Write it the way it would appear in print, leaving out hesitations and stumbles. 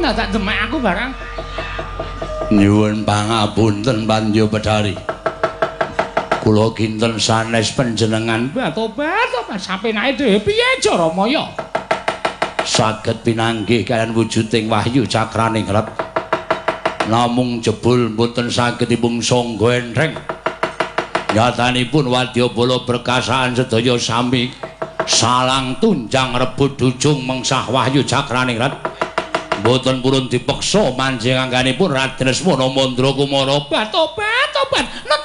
dadak demek aku barang. Nyuwun pangapunten Pandya Pedari. Kula kinten sanes panjenengan tobat sapenake dhewe piye Jaramaya? Saged pinanggih kalian wujuding wahyu cakraning rep. Namung jebul mboten saged dipun sangga entheng. Nyatanipun wadyabala perkasaan sedaya sami salang tunjang rebut dujung mengsah wahyu cakraning rep. Mboten purun dipeksa manjing angganipun Raden Lesmana Mandra Kumara. Tobat.